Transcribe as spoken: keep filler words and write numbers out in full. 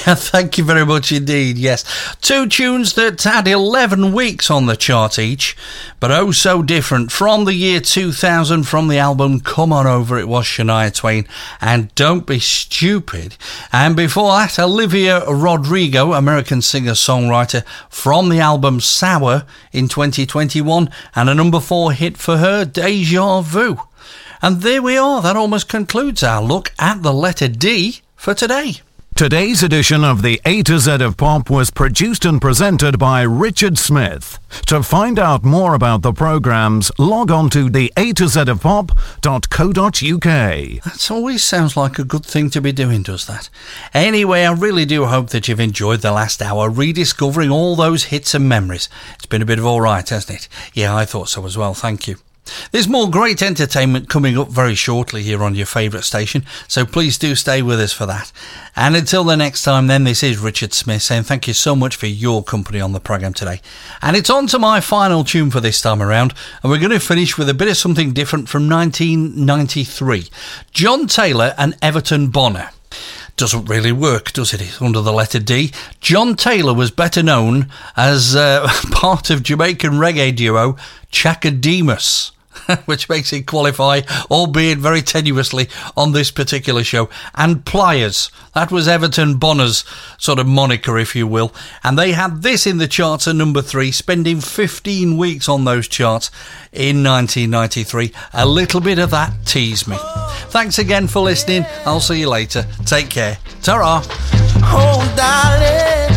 Thank you very much indeed, yes. Two tunes that had eleven weeks on the chart each, but oh so different. From the year two thousand, from the album Come On Over, it was Shania Twain and Don't Be Stupid. And before that, Olivia Rodrigo, American singer-songwriter, from the album Sour in twenty twenty-one, and a number four hit for her, Deja Vu. And there we are, that almost concludes our look at the letter D for today. Today's edition of the A to Z of Pop was produced and presented by Richard Smith. To find out more about the programmes, log on to the A to Z of pop dot co dot uk. That always sounds like a good thing to be doing, does that? Anyway, I really do hope that you've enjoyed the last hour rediscovering all those hits and memories. It's been a bit of all right, hasn't it? Yeah, I thought so as well, thank you. There's more great entertainment coming up very shortly here on your favourite station, so please do stay with us for that. And until the next time then, this is Richard Smith saying thank you so much for your company on the programme today. And it's on to my final tune for this time around, and we're going to finish with a bit of something different from nineteen ninety-three. John Taylor and Everton Bonner. Doesn't really work, does it, under the letter D? John Taylor was better known as uh, part of Jamaican reggae duo Chakademus, which makes it qualify, albeit very tenuously, on this particular show. And Pliers, that was Everton Bonner's sort of moniker, if you will. And they had this in the charts at number three, spending fifteen weeks on those charts in nineteen ninety-three. A little bit of that teased me. Thanks again for listening. I'll see you later. Take care. Ta-ra. Oh, darling.